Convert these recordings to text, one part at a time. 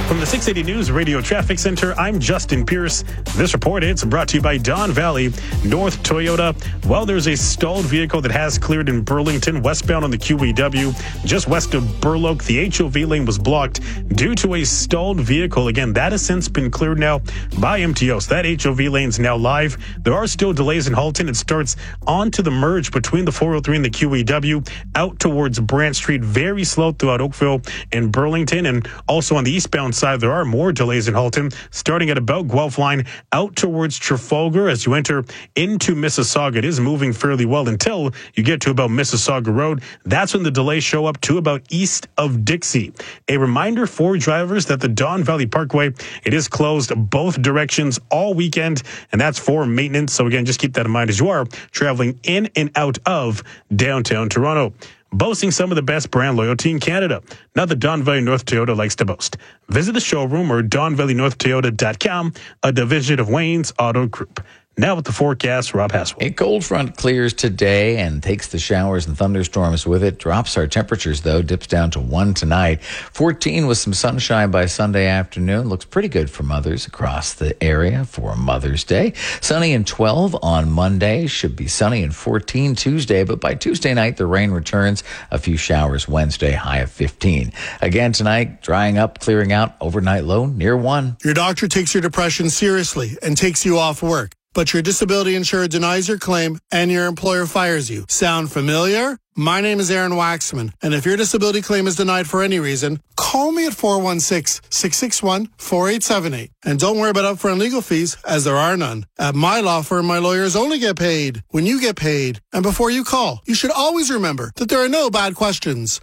From the 680 News Radio Traffic Center, I'm Justin Pierce. This report is brought to you by Don Valley North Toyota. Well, there's a stalled vehicle that has cleared in Burlington, westbound on the QEW. Just west of Burloak, the HOV lane was blocked due to a stalled vehicle. Again, that has since been cleared now by MTO. So that HOV lane's now live. There are still delays in Halton. It starts onto the merge between the 403 and the QEW out towards Brant Street. Very slow throughout Oakville and Burlington. And also on the eastbound side, there are more delays in Halton, starting at about Guelph line out towards Trafalgar. As you enter into Mississauga, it is moving fairly well until you get to about Mississauga Road. That's when the delays show up to about east of Dixie. A reminder for drivers that the Don Valley Parkway, it is closed both directions all weekend, and that's for maintenance. So again, just keep that in mind as you are traveling in and out of downtown Toronto. Boasting some of the best brand loyalty in Canada. Now the Don Valley North Toyota likes to boast. Visit the showroom or DonValleyNorthToyota.com, a division of Wayne's Auto Group. Now with the forecast, Rob Haswell. A cold front clears today and takes the showers and thunderstorms with it. Drops our temperatures, though. Dips down to 1 tonight. 14 with some sunshine by Sunday afternoon. Looks pretty good for mothers across the area for Mother's Day. Sunny and 12 on Monday. Should be sunny and 14 Tuesday. But by Tuesday night, the rain returns. A few showers Wednesday, high of 15. Again tonight, drying up, clearing out. Overnight low near 1. Your doctor takes your depression seriously and takes you off work, but your disability insurer denies your claim and your employer fires you. Sound familiar? My name is Aaron Waxman, and if your disability claim is denied for any reason, call me at 416-661-4878. And don't worry about upfront legal fees, as there are none. At my law firm, my lawyers only get paid when you get paid. And before you call, you should always remember that there are no bad questions.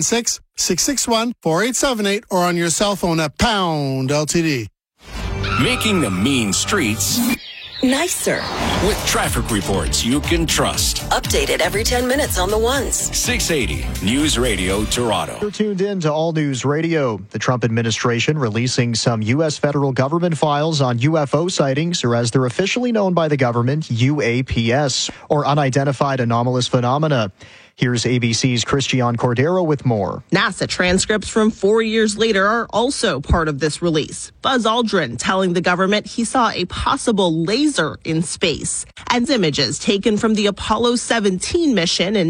416-661-4878 or on your cell phone at Pound LTD. Making the mean streets nicer with traffic reports you can trust. Updated every 10 minutes on the ones. 680 News Radio Toronto. You're tuned in to All News Radio. The Trump administration releasing some U.S. federal government files on UFO sightings, or as they're officially known by the government, UAPS, or unidentified anomalous phenomena. Here's ABC's Christian Cordero with more. NASA transcripts from 4 years later are also part of this release. Buzz Aldrin telling the government he saw a possible laser in space. And images taken from the Apollo 17 mission in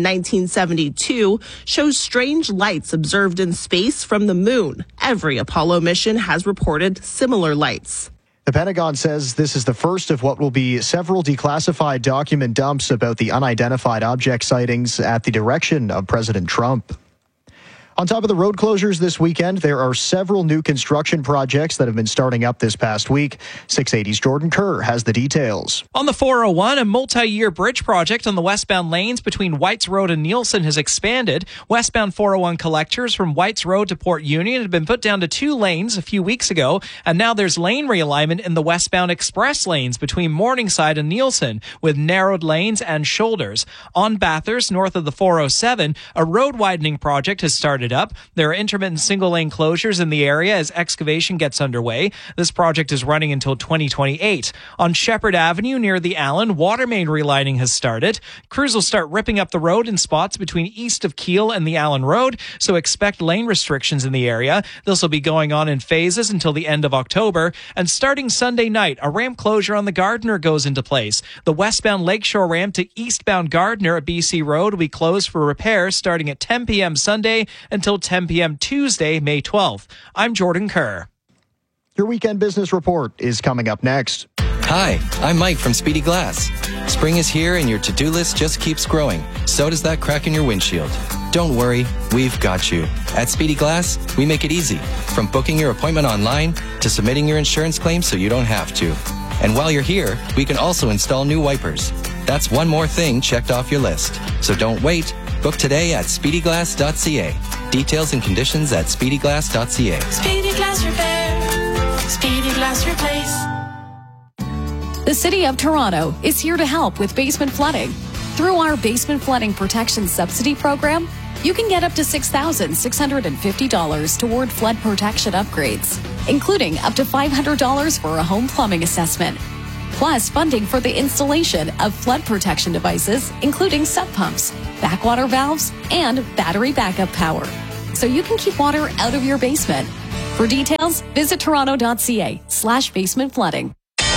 1972 show strange lights observed in space from the moon. Every Apollo mission has reported similar lights. The Pentagon says this is the first of what will be several declassified document dumps about the unidentified object sightings at the direction of President Trump. On top of the road closures this weekend, there are several new construction projects that have been starting up this past week. 680's Jordan Kerr has the details. On the 401, a multi-year bridge project on the westbound lanes between Whites Road and Nielsen has expanded. Westbound 401 collectors from Whites Road to Port Union had been put down to 2 lanes a few weeks ago, and now there's lane realignment in the westbound express lanes between Morningside and Nielsen, with narrowed lanes and shoulders. On Bathurst, north of the 407, a road widening project has started up. There are intermittent single-lane closures in the area as excavation gets underway. This project is running until 2028. On Shepherd Avenue near the Allen, water main relining has started. Crews will start ripping up the road in spots between east of Keele and the Allen Road, so expect lane restrictions in the area. This will be going on in phases until the end of October. And starting Sunday night, a ramp closure on the Gardiner goes into place. The westbound Lakeshore ramp to eastbound Gardiner at BC Road will be closed for repairs starting at 10 p.m. Sunday until 10 p.m. Tuesday, May 12th. I'm Jordan Kerr. Your weekend business report is coming up next. Hi, I'm Mike from Speedy Glass. Spring is here and your to-do list just keeps growing. So does that crack in your windshield. Don't worry, we've got you. At Speedy Glass, we make it easy. From booking your appointment online to submitting your insurance claim so you don't have to. And while you're here, we can also install new wipers. That's one more thing checked off your list. So don't wait. Book today at speedyglass.ca. Details and conditions at speedyglass.ca. Speedy Glass Repair. Speedy Glass Replace. The City of Toronto is here to help with basement flooding. Through our Basement Flooding Protection Subsidy Program, you can get up to $6,650 toward flood protection upgrades, including up to $500 for a home plumbing assessment. Plus funding for the installation of flood protection devices, including sub pumps, backwater valves, and battery backup power, so you can keep water out of your basement. For details, visit toronto.ca/basement flooding.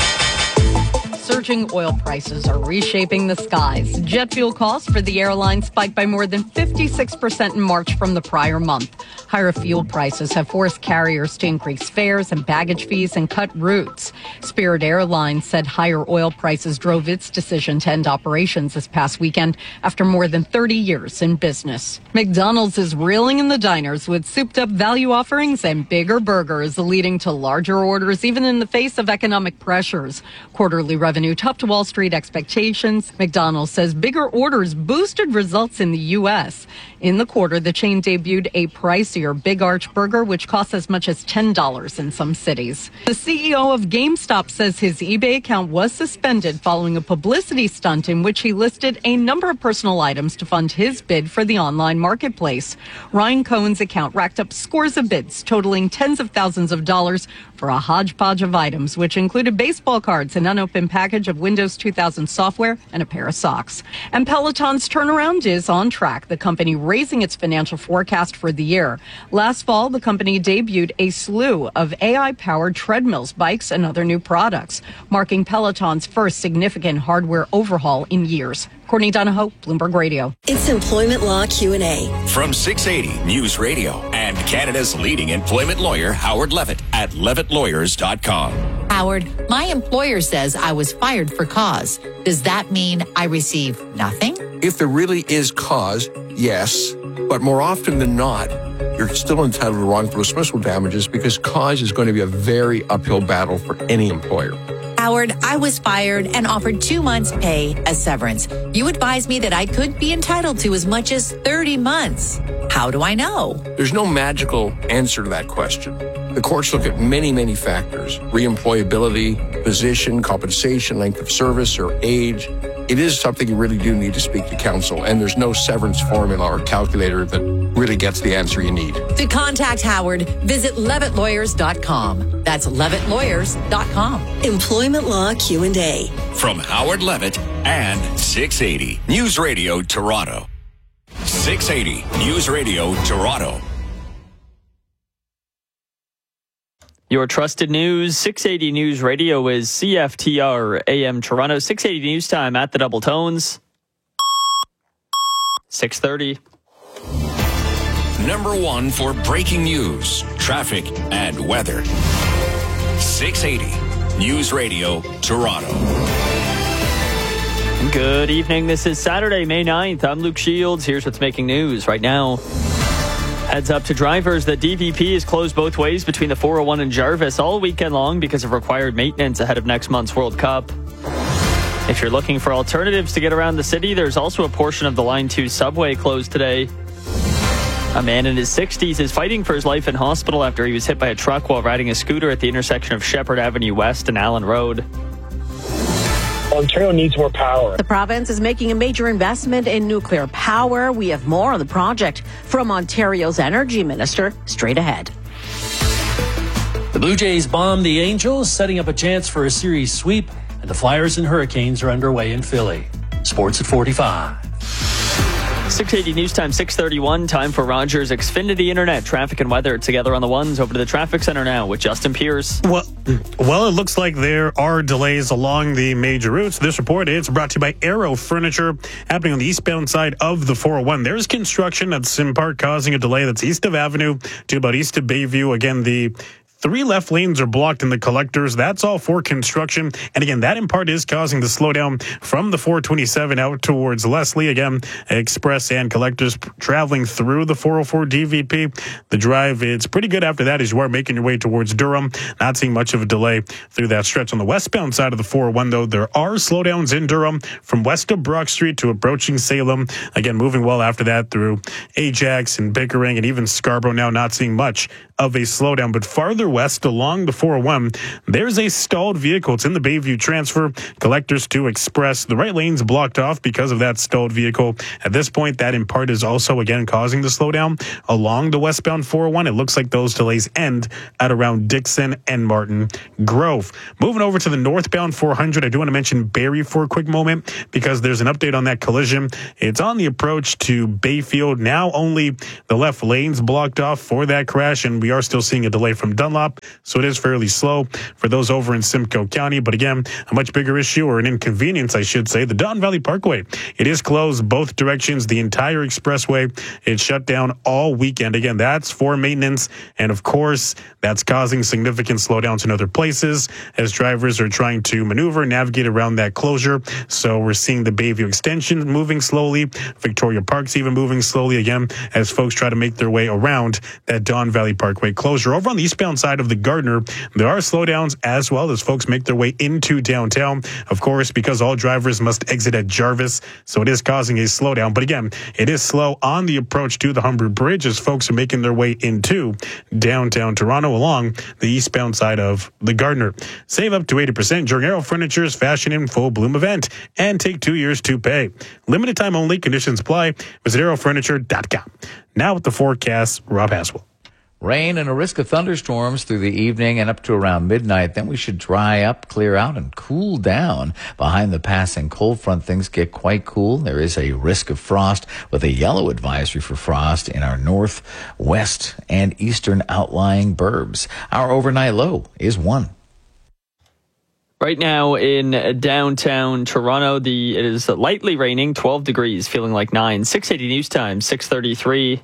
Surging oil prices are reshaping the skies. Jet fuel costs for the airline spiked by more than 56% in March from the prior month. Higher fuel prices have forced carriers to increase fares and baggage fees and cut routes. Spirit Airlines said higher oil prices drove its decision to end operations this past weekend after more than 30 years in business. McDonald's is reeling in the diners with souped-up value offerings and bigger burgers, leading to larger orders even in the face of economic pressures. Quarterly revenue topped Wall Street expectations. McDonald's says bigger orders boosted results in the U.S. In the quarter, the chain debuted a pricier Big Arch burger, which costs as much as $10 in some cities. The CEO of GameStop says his eBay account was suspended following a publicity stunt in which he listed a number of personal items to fund his bid for the online marketplace. Ryan Cohen's account racked up scores of bids, totaling tens of thousands of dollars for a hodgepodge of items, which included baseball cards, an unopened package of Windows 2000 software, and a pair of socks. And Peloton's turnaround is on track, the company raising its financial forecast for the year. Last fall, the company debuted a slew of AI-powered treadmills, bikes, and other new products, marking Peloton's first significant hardware overhaul in years. Courtney Donahoe, Bloomberg Radio. It's Employment Law Q&A. From 680 News Radio and Canada's leading employment lawyer, Howard Levitt, at levittlawyers.com. Howard, my employer says I was fired for cause. Does that mean I receive nothing? If there really is cause, yes. But more often than not, you're still entitled to wrongful dismissal damages because cause is going to be a very uphill battle for any employer. Howard, I was fired and offered 2 months' pay as severance. You advised me that I could be entitled to as much as 30 months. How do I know? There's no magical answer to that question. The courts look at many, many factors: reemployability, position, compensation, length of service, or age. It is something you really do need to speak to counsel, and there's no severance formula or calculator that really gets the answer you need. To contact Howard, visit levittlawyers.com. That's levittlawyers.com. Employment Law Q&A. From Howard Levitt and 680 News Radio Toronto. 680 News Radio Toronto. Your trusted news, 680 News Radio is CFTR AM Toronto. 680 News Time at the Double Tones. 6:30. Number one for breaking news, traffic, and weather. 680 News Radio Toronto. Good evening. This is Saturday, May 9th. I'm Luke Shields. Here's what's making news right now. Heads up to drivers that DVP is closed both ways between the 401 and Jarvis all weekend long because of required maintenance ahead of next month's World Cup. If you're looking for alternatives to get around the city, there's also a portion of the Line 2 subway closed today. A man in his 60s is fighting for his life in hospital after he was hit by a truck while riding a scooter at the intersection of Shepherd Avenue West and Allen Road. Ontario needs more power. The province is making a major investment in nuclear power. We have more on the project from Ontario's energy minister straight ahead. The Blue Jays bomb the Angels, setting up a chance for a series sweep, and the Flyers and Hurricanes are underway in Philly. Sports at 45. 680 News Time, 6:31. Time for Rogers Xfinity Internet traffic and weather together on the ones. Over to the traffic center now with Justin Pierce. Well, it looks like there are delays along the major routes. This report is brought to you by Aero Furniture, happening on the eastbound side of the 401. There's construction that's in part causing a delay that's east of Avenue to about east of Bayview. Again, the 3 left lanes are blocked in the collectors. That's all for construction. And again, that in part is causing the slowdown from the 427 out towards Leslie. Again, express and collectors traveling through the 404 DVP. The drive, it's pretty good after that as you are making your way towards Durham. Not seeing much of a delay through that stretch. On the westbound side of the 401, though, there are slowdowns in Durham from west of Brock Street to approaching Salem. Again, moving well after that through Ajax and Pickering and even Scarborough. Now not seeing much of a slowdown, but farther west along the 401, there's a stalled vehicle. It's in the Bayview transfer. Collectors to Express. The right lane's blocked off because of that stalled vehicle. At this point, that in part is also again causing the slowdown along the westbound 401. It looks like those delays end at around Dixon and Martin Grove. Moving over to the northbound 400, I do want to mention Barrie for a quick moment because there's an update on that collision. It's on the approach to Bayfield. Now only the left lane's blocked off for that crash, and we we are still seeing a delay from Dunlop, so it is fairly slow for those over in Simcoe County. But again, a much bigger issue, or an inconvenience, I should say, the Don Valley Parkway. It is closed both directions, the entire expressway. It's shut down all weekend. Again, that's for maintenance, and of course, that's causing significant slowdowns in other places as drivers are trying to maneuver, navigate around that closure. So we're seeing the Bayview Extension moving slowly, Victoria Park's even moving slowly again as folks try to make their way around that Don Valley Parkway closure. Over on the eastbound side of the Gardner, there are slowdowns as well as folks make their way into downtown. Of course, because all drivers must exit at Jarvis, so it is causing a slowdown. But again, it is slow on the approach to the Humber Bridge as folks are making their way into downtown Toronto along the eastbound side of the Gardner. Save up to 80% during Aero Furniture's Fashion in Full Bloom event and take 2 years to pay. Limited time only. Conditions apply. Visit aerofurniture.com. Now with the forecast, Rob Haswell. Rain and a risk of thunderstorms through the evening and up to around midnight. Then we should dry up, clear out, and cool down. Behind the passing cold front, things get quite cool. There is a risk of frost with a yellow advisory for frost in our north, west, and eastern outlying burbs. Our overnight low is 1. Right now in downtown Toronto, it is lightly raining, 12 degrees, feeling like 9. 6:80 news time, 6:33.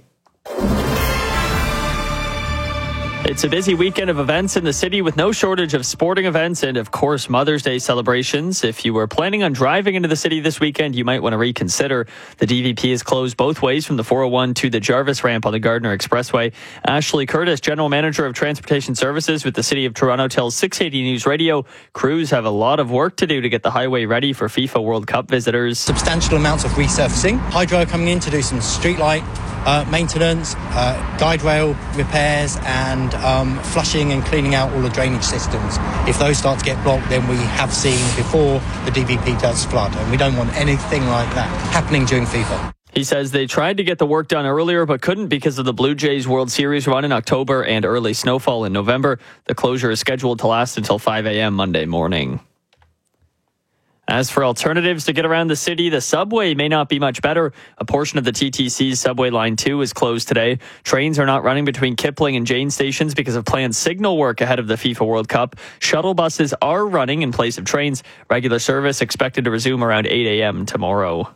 It's a busy weekend of events in the city with no shortage of sporting events and, of course, Mother's Day celebrations. If you were planning on driving into the city this weekend, you might want to reconsider. The DVP is closed both ways from the 401 to the Jarvis ramp on the Gardner Expressway. Ashley Curtis, General Manager of Transportation Services with the City of Toronto, tells 680 News Radio crews have a lot of work to do to get the highway ready for FIFA World Cup visitors. Substantial amounts of resurfacing. Hydro coming in to do some streetlight maintenance, guide rail repairs, and flushing and cleaning out all the drainage systems. If those start to get blocked, then we have seen before the DVP does flood, and we don't want anything like that happening during FIFA. He says they tried to get the work done earlier but couldn't because of the Blue Jays World Series run in October and early snowfall in November. The closure is scheduled to last until 5 a.m. Monday morning. As for alternatives to get around the city, the subway may not be much better. A portion of the TTC's Subway Line 2 is closed today. Trains are not running between Kipling and Jane stations because of planned signal work ahead of the FIFA World Cup. Shuttle buses are running in place of trains. Regular service expected to resume around 8 a.m. tomorrow.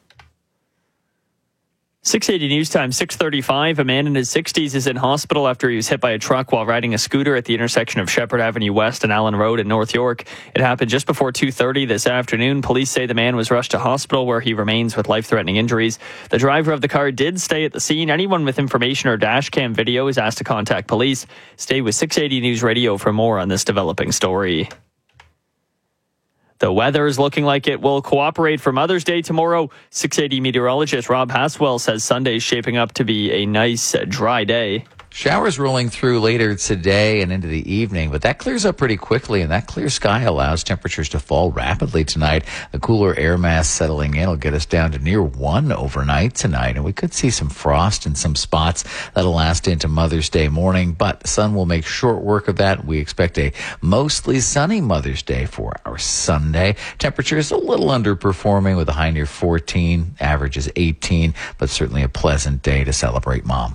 680 news time, 6:35. A man in his 60s is in hospital after he was hit by a truck while riding a scooter at the intersection of Shepherd Avenue West and Allen Road in North York. It happened just before 2:30 this afternoon. Police say the man was rushed to hospital where he remains with life-threatening injuries. The driver of the car did stay at the scene. Anyone with information or dash cam video is asked to contact police. Stay with 680 News Radio for more on this developing story. The weather is looking like it will cooperate for Mother's Day tomorrow. 680 meteorologist Rob Haswell says Sunday's shaping up to be a nice, dry day. Showers rolling through later today and into the evening, but that clears up pretty quickly, and that clear sky allows temperatures to fall rapidly tonight. The cooler air mass settling in will get us down to near 1 overnight tonight, and we could see some frost in some spots that'll last into Mother's Day morning, but the sun will make short work of that. We expect a mostly sunny Mother's Day for our Sunday. Temperatures a little underperforming with a high near 14, average is 18, but certainly a pleasant day to celebrate Mom.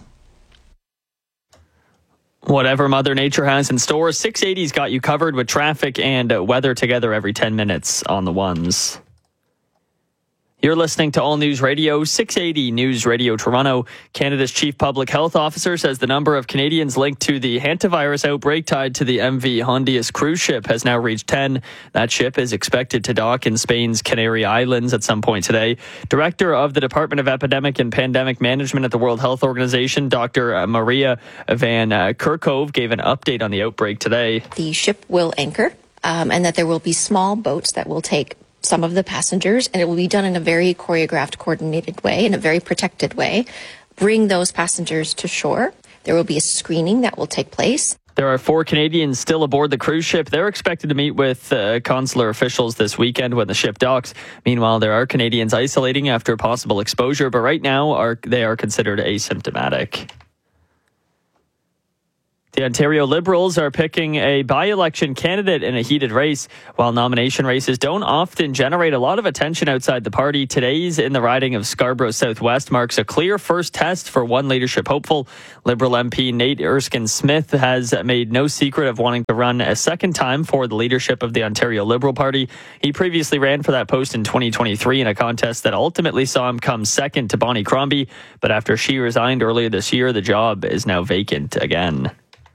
Whatever Mother Nature has in store, 680's got you covered with traffic and weather together every 10 minutes on the ones. You're listening to All News Radio, 680 News Radio Toronto. Canada's Chief Public Health Officer says the number of Canadians linked to the hantavirus outbreak tied to the MV Hondius cruise ship has now reached 10. That ship is expected to dock in Spain's Canary Islands at some point today. Director of the Department of Epidemic and Pandemic Management at the World Health Organization, Dr. Maria Van Kerkhove, gave an update on the outbreak today. The ship will anchor and that there will be small boats that will take some of the passengers, and it will be done in a very choreographed, coordinated way, in a very protected way. Bring those passengers to shore. There will be a screening that will take place. There are 4 Canadians still aboard the cruise ship. They're expected to meet with consular officials this weekend when the ship docks. Meanwhile, there are Canadians isolating after possible exposure, but right now they are considered asymptomatic. The Ontario Liberals are picking a by-election candidate in a heated race. While nomination races don't often generate a lot of attention outside the party, today's in the riding of Scarborough Southwest marks a clear first test for one leadership hopeful. Liberal MP Nate Erskine-Smith has made no secret of wanting to run a second time for the leadership of the Ontario Liberal Party. He previously ran for that post in 2023 in a contest that ultimately saw him come second to Bonnie Crombie. But after she resigned earlier this year, the job is now vacant again.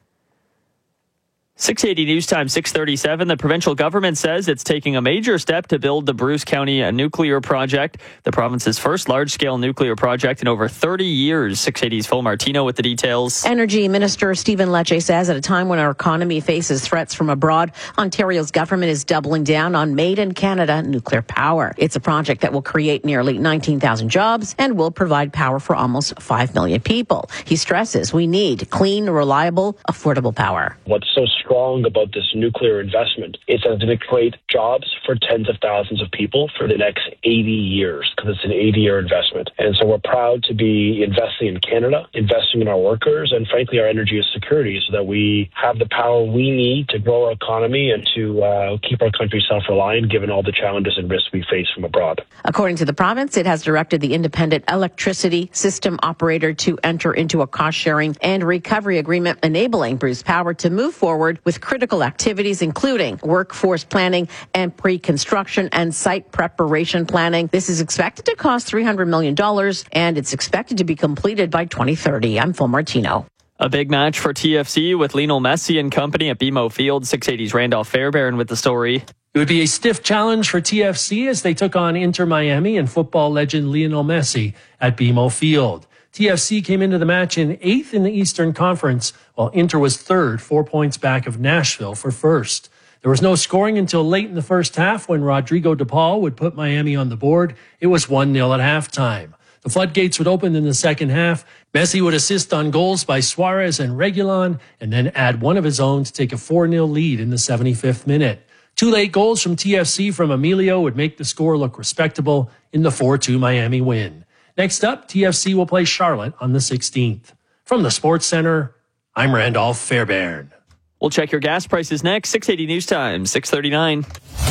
680 News Time, 6:37. The provincial government says it's taking a major step to build the Bruce County nuclear project, the province's first large-scale nuclear project in over 30 years. 680's Phil Martino with the details. Energy Minister Stephen Lecce says at a time when our economy faces threats from abroad, Ontario's government is doubling down on Made in Canada nuclear power. It's a project that will create nearly 19,000 jobs and will provide power for almost 5 million people. He stresses we need clean, reliable, affordable power. What's so strong about this nuclear investment is that it's going to create jobs for tens of thousands of people for the next 80 years because it's an 80-year investment. And so we're proud to be investing in Canada, investing in our workers, and frankly our energy security so that we have the power we need to grow our economy and to keep our country self-reliant given all the challenges and risks we face from abroad. According to the province, it has directed the independent electricity system operator to enter into a cost-sharing and recovery agreement enabling Bruce Power to move forward with critical activities, including workforce planning and pre-construction and site preparation planning. This is expected to cost $300 million, and it's expected to be completed by 2030. I'm Phil Martino. A big match for TFC with Lionel Messi and company at BMO Field. 680's Randolph Fairbairn with the story. It would be a stiff challenge for TFC as they took on Inter Miami and football legend Lionel Messi at BMO Field. TFC came into the match in 8th in the Eastern Conference, while Inter was 3rd, 4 points back of Nashville for 1st. There was no scoring until late in the first half when Rodrigo De Paul would put Miami on the board. It was 1-0 at halftime. The floodgates would open in the second half. Messi would assist on goals by Suarez and Reguilon, and then add one of his own to take a 4-0 lead in the 75th minute. 2 late goals from TFC from Emilio would make the score look respectable in the 4-2 Miami win. Next up, TFC will play Charlotte on the 16th. From the Sports Center, I'm Randolph Fairbairn. We'll check your gas prices next. 680 News Time, 6:39.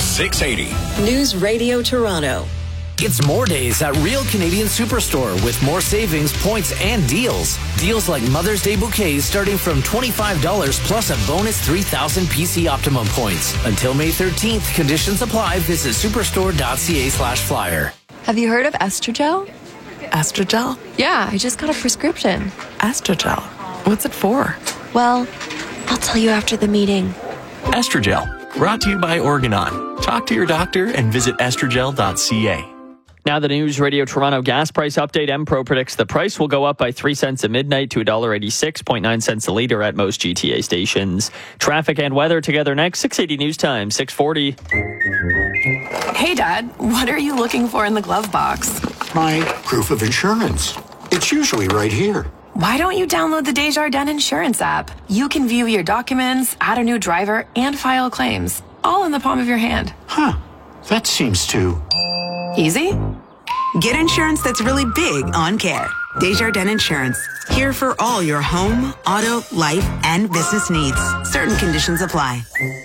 680 News Radio Toronto. It's more days at Real Canadian Superstore with more savings, points, and deals. Deals like Mother's Day bouquets starting from $25 plus a bonus 3,000 PC Optimum points. Until May 13th, conditions apply. Visit superstore.ca/flyer. Have you heard of Estrogel? Estrogel? Yeah, I just got a prescription. Estrogel? What's it for? Well, I'll tell you after the meeting. Estrogel, brought to you by Organon. Talk to your doctor and visit estrogel.ca. Now the News Radio Toronto gas price update. MPro predicts the price will go up by 3 cents at midnight to $1.86.9 cents a litre at most GTA stations. Traffic and weather together next. 680 News Time, 640. Hey, Dad, what are you looking for in the glove box? My proof of insurance. It's usually right here. Why don't you download the Desjardins Insurance app? You can view your documents, add a new driver, and file claims, all in the palm of your hand. Huh. That seems too... easy? Get insurance that's really big on care. Desjardins Insurance. Here for all your home, auto, life, and business needs. Certain conditions apply.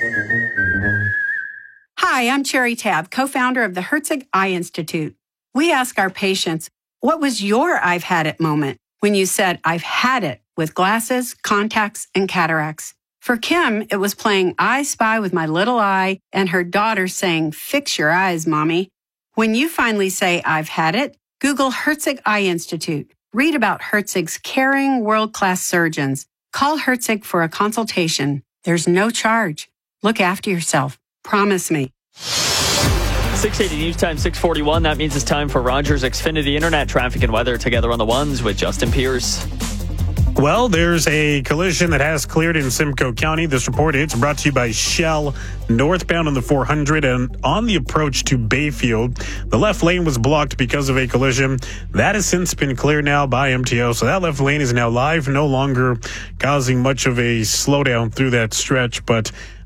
Hi, I'm Cherry Tabb, co-founder of the Herzig Eye Institute. We ask our patients, what was your I've had it moment when you said, I've had it with glasses, contacts, and cataracts? For Kim, it was playing I Spy with my little eye and her daughter saying, fix your eyes, mommy. When you finally say, I've had it, Google Herzig Eye Institute. Read about Herzig's caring, world-class surgeons. Call Herzig for a consultation. There's no charge. Look after yourself. Promise me. 680 News Time, 641. That means it's time for Rogers Xfinity Internet traffic and weather together on the ones with Justin Pierce. Well, there's a collision that has cleared in Simcoe County. This report is brought to you by Shell, northbound on the 400 and on the approach to Bayfield. The left lane was blocked because of a collision. That has since been cleared now by MTO, so that left lane is now live, no longer causing much of a slowdown through that stretch, but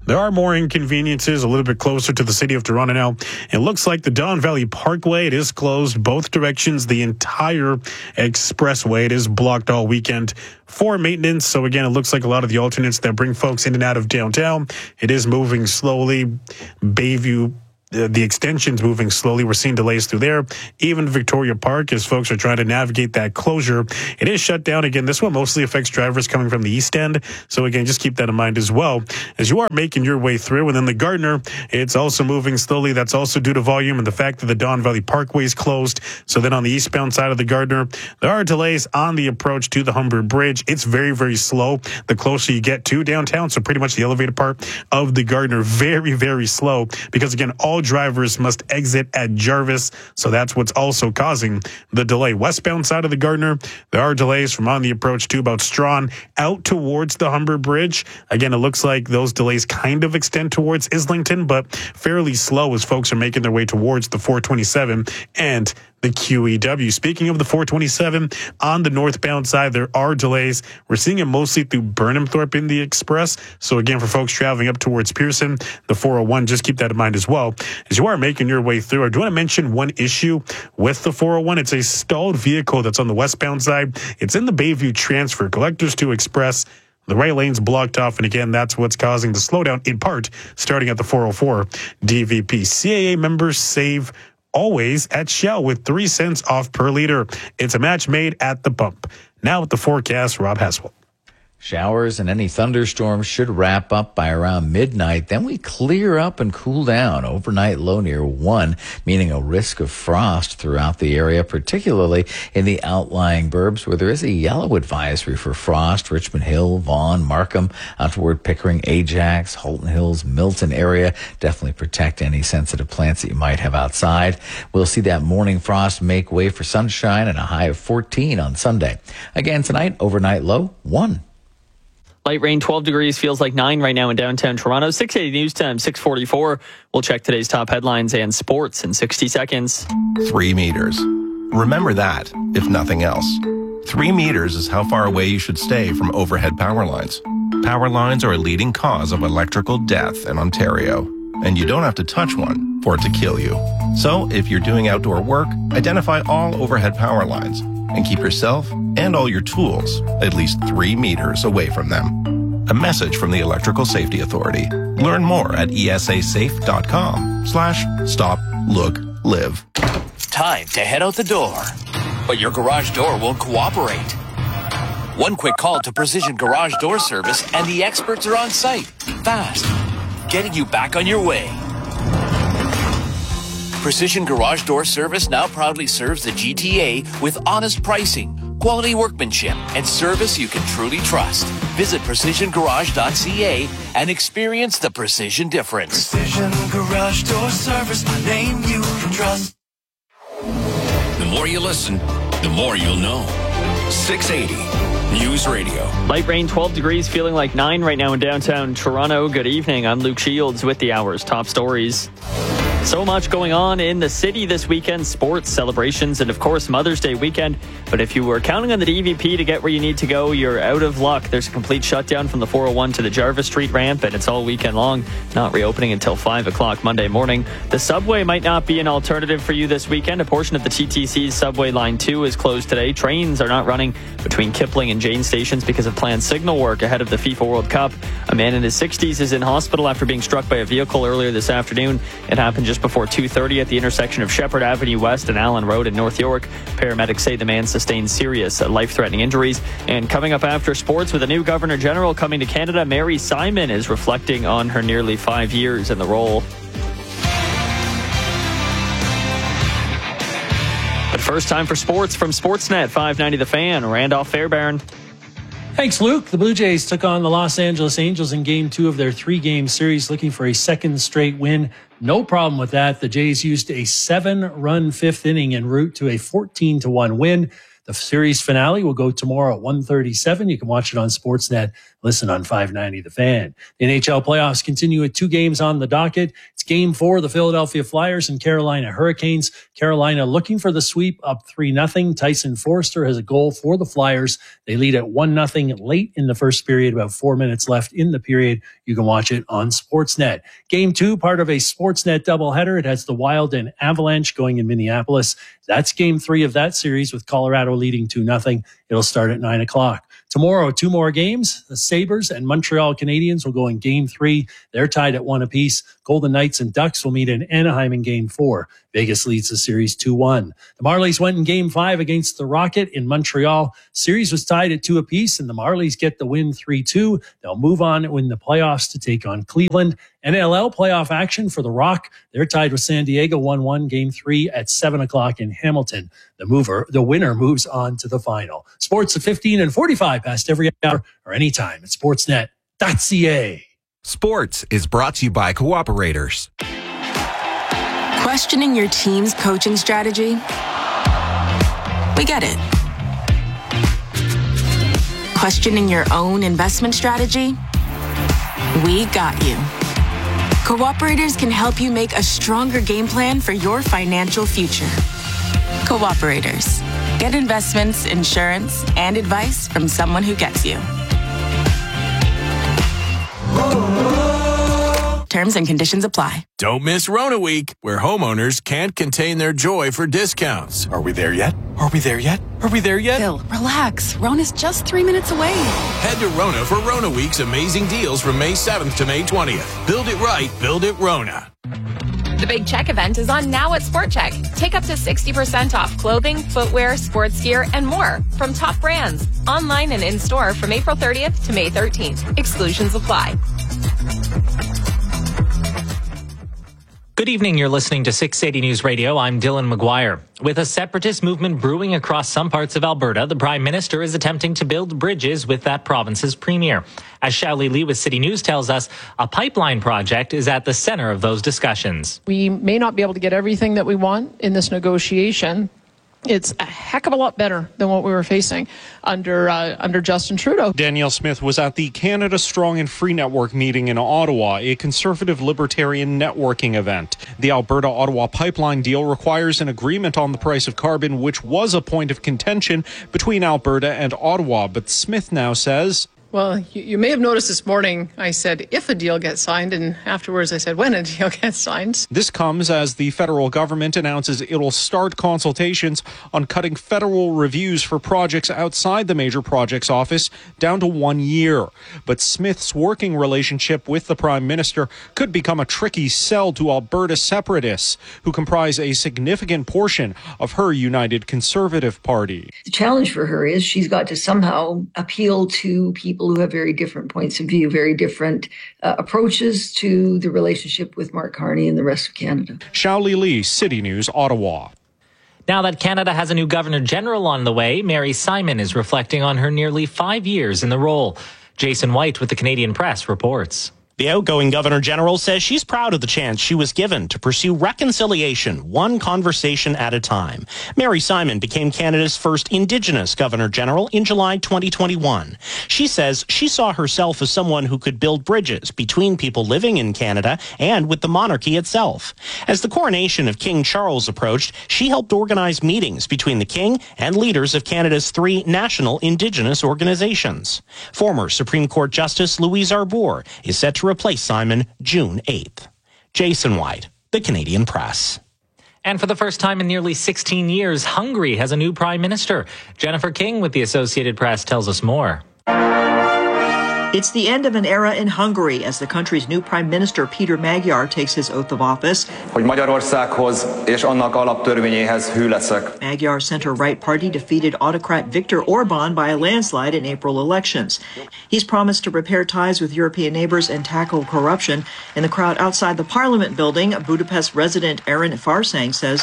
there are more inconveniences a little bit closer to the city of Toronto now. It looks like the Don Valley Parkway, it is closed both directions. The entire expressway, it is blocked all weekend for maintenance. So again, it looks like a lot of the alternates that bring folks in and out of downtown, it is moving slowly. Bayview, the extension's moving slowly. We're seeing delays through there. Even Victoria Park, as folks are trying to navigate that closure, it is shut down again. This one mostly affects drivers coming from the east end. So again, just keep that in mind as well as you are making your way through. And then the Gardner, it's also moving slowly. That's also due to volume and the fact that the Don Valley Parkway is closed. So then on the eastbound side of the Gardner, there are delays on the approach to the Humber Bridge. It's very, very slow the closer you get to downtown. So pretty much the elevated part of the Gardner, very, very slow because again, all drivers must exit at Jarvis, so that's what's also causing the delay. Westbound side of the Gardner, there are delays from on the approach to about Strawn out towards the Humber Bridge. Again, it looks like those delays kind of extend towards Islington, but fairly slow as folks are making their way towards the 427 and the QEW. Speaking of the 427, on the northbound side, there are delays. We're seeing it mostly through Burnhamthorpe in the Express. So again, for folks traveling up towards Pearson, the 401, just keep that in mind as well. As you are making your way through, I do want to mention one issue with the 401. It's a stalled vehicle that's on the westbound side. It's in the Bayview transfer, Collectors to Express. The right lane's blocked off, and again, that's what's causing the slowdown, in part, starting at the 404 DVP. CAA members save always at Shell with 3 cents off per liter. It's a match made at the pump. Now with the forecast, Rob Haswell. Showers and any thunderstorms should wrap up by around midnight. Then we clear up and cool down. Overnight low near 1, meaning a risk of frost throughout the area, particularly in the outlying burbs where there is a yellow advisory for frost. Richmond Hill, Vaughan, Markham, out toward Pickering, Ajax, Halton Hills, Milton area. Definitely protect any sensitive plants that you might have outside. We'll see that morning frost make way for sunshine and a high of 14 on Sunday. Again tonight, overnight low 1. Light rain, 12 degrees, feels like 9 right now in downtown Toronto. 680 news time, 6:44. We'll check today's top headlines and sports in 60 seconds. 3 meters. Remember that, if nothing else. 3 meters is how far away you should stay from overhead power lines. Power lines are a leading cause of electrical death in Ontario, and you don't have to touch one for it to kill you. So, if you're doing outdoor work, identify all overhead power lines and keep yourself and all your tools at least 3 meters away from them. A message from the Electrical Safety Authority. Learn more at esasafe.com/stop-look-live. Time to head out the door, but your garage door won't cooperate. One quick call to Precision Garage Door Service and the experts are on site, fast, getting you back on your way. Precision Garage Door Service now proudly serves the GTA with honest pricing, quality workmanship, and service you can truly trust. Visit precisiongarage.ca and experience the precision difference. Precision Garage Door Service, the name you can trust. The more you listen, the more you'll know. 680 News Radio. Light rain, 12 degrees, feeling like 9 right now in downtown Toronto. Good evening. I'm Luke Shields with the hour's top stories. So much going on in the city this weekend, sports, celebrations, and of course Mother's Day weekend. But if you were counting on the DVP to get where you need to go, you're out of luck. There's a complete shutdown from the 401 to the Jarvis Street ramp, and it's all weekend long, not reopening until 5 o'clock Monday morning. The subway might not be an alternative for you this weekend. A portion of the TTC's subway line 2 is closed today. Trains are not running between Kipling and Jane stations because of planned signal work ahead of the FIFA World Cup. A man in his 60s is in hospital after being struck by a vehicle earlier this afternoon. It happened just before 2:30 at the intersection of Shepherd Avenue West and Allen Road in North York. Paramedics say the man sustained serious life-threatening injuries. And coming up after sports, with a new Governor General coming to Canada, Mary Simon is reflecting on her nearly 5 years in the role. But first, time for sports from Sportsnet 590 The Fan. Randolph Fairbairn. Thanks, Luke. The Blue Jays took on the Los Angeles Angels in Game 2 of their 3-game series, looking for a second straight win. No problem with that. The Jays used a 7-run 5th inning en route to a 14-1 win. The series finale will go tomorrow at 1:37. You can watch it on Sportsnet. Listen on 590 The Fan. The NHL playoffs continue with 2 games on the docket. It's Game 4, the Philadelphia Flyers and Carolina Hurricanes. Carolina looking for the sweep, up 3-0. Tyson Forster has a goal for the Flyers. They lead at 1-0 late in the first period, about 4 minutes left in the period. You can watch it on Sportsnet. Game 2, part of a Sportsnet doubleheader. It has the Wild and Avalanche going in Minneapolis. That's Game 3 of that series with Colorado leading 2-0. It'll start at 9 o'clock. Tomorrow, 2 more games. The Sabres and Montreal Canadiens will go in Game 3. They're tied at 1 apiece. Golden Knights and Ducks will meet in Anaheim in Game 4. Vegas leads the series 2-1. The Marlies went in Game 5 against the Rocket in Montreal. Series was tied at 2 apiece, and the Marlies get the win 3-2. They'll move on and win the playoffs to take on Cleveland. NLL playoff action for the Rock. They're tied with San Diego 1-1, Game 3 at 7 o'clock in Hamilton. The winner moves on to the final. Sports at 15 and 45 past every hour or anytime at sportsnet.ca. Sports is brought to you by Cooperators. Questioning your team's coaching strategy? We get it. Questioning your own investment strategy? We got you. Cooperators can help you make a stronger game plan for your financial future. Cooperators. Get investments, insurance, and advice from someone who gets you. Terms and conditions apply. Don't miss Rona Week, where homeowners can't contain their joy for discounts. Are we there yet? Are we there yet? Are we there yet? Bill, relax. Rona's just 3 minutes away. Head to Rona for Rona Week's amazing deals from May 7th to May 20th. Build it right, build it Rona. The Big Check event is on now at Sport Check. Take up to 60% off clothing, footwear, sports gear, and more from top brands. Online and in-store from April 30th to May 13th. Exclusions apply. Good evening. You're listening to 680 News Radio. I'm Dylan McGuire. With a separatist movement brewing across some parts of Alberta, the Prime Minister is attempting to build bridges with that province's premier. As Shaoli Lee with City News tells us, a pipeline project is at the center of those discussions. We may not be able to get everything that we want in this negotiation. It's a heck of a lot better than what we were facing under Justin Trudeau. Danielle Smith was at the Canada Strong and Free Network meeting in Ottawa, a conservative libertarian networking event. The Alberta-Ottawa pipeline deal requires an agreement on the price of carbon, which was a point of contention between Alberta and Ottawa. But Smith now says, well, you may have noticed this morning I said if a deal gets signed, and afterwards I said when a deal gets signed. This comes as the federal government announces it'll start consultations on cutting federal reviews for projects outside the major projects office down to 1 year. But Smith's working relationship with the Prime Minister could become a tricky sell to Alberta separatists, who comprise a significant portion of her United Conservative Party. The challenge for her is she's got to somehow appeal to people who have very different points of view, very different approaches to the relationship with Mark Carney and the rest of Canada. Shaoli Lee, City News, Ottawa. Now that Canada has a new Governor General on the way, Mary Simon is reflecting on her nearly 5 years in the role. Jason White with the Canadian Press reports. The outgoing Governor General says she's proud of the chance she was given to pursue reconciliation, one conversation at a time. Mary Simon became Canada's first Indigenous Governor General in July 2021. She says she saw herself as someone who could build bridges between people living in Canada and with the monarchy itself. As the coronation of King Charles approached, she helped organize meetings between the King and leaders of Canada's 3 national Indigenous organizations. Former Supreme Court Justice Louise Arbour is set to replace Simon June 8th. Jason White, the Canadian Press. And for the first time in nearly 16 years, Hungary has a new prime minister. Jennifer King with the Associated Press tells us more. It's the end of an era in Hungary as the country's new Prime Minister Peter Magyar takes his oath of office. Magyarországhoz és annak alaptörvényéhez hű leszek. Magyar's center-right party defeated autocrat Viktor Orban by a landslide in April elections. He's promised to repair ties with European neighbors and tackle corruption. In the crowd outside the Parliament building, Budapest resident Aaron Farsang says,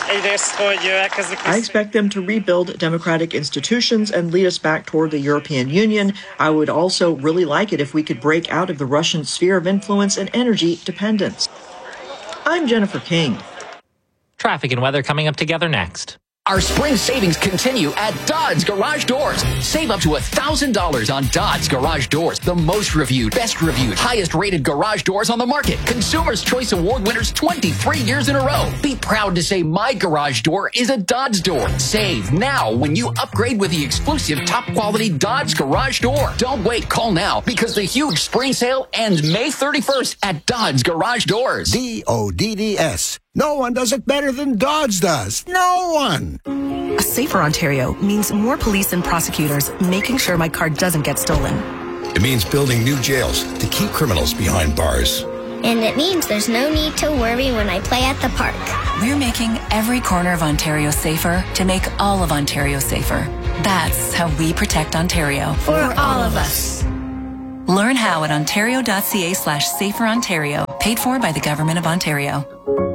I expect them to rebuild democratic institutions and lead us back toward the European Union. I would also really like it if we could break out of the Russian sphere of influence and energy dependence. I'm Jennifer King. Traffic and weather coming up together next. Our spring savings continue at Dodds Garage Doors. Save up to $1,000 on Dodds Garage Doors, the most reviewed, best reviewed, highest rated garage doors on the market. Consumer's Choice Award winners 23 years in a row. Be proud to say my garage door is a Dodds door. Save now when you upgrade with the exclusive top quality Dodds Garage Door. Don't wait, call now because the huge spring sale ends May 31st at Dodds Garage Doors. DODDS. No one does it better than Dodds does. No one. A safer Ontario means more police and prosecutors making sure my car doesn't get stolen. It means building new jails to keep criminals behind bars. And it means there's no need to worry when I play at the park. We're making every corner of Ontario safer to make all of Ontario safer. That's how we protect Ontario. For all of us. Learn how at ontario.ca/saferontario. Paid for by the Government of Ontario.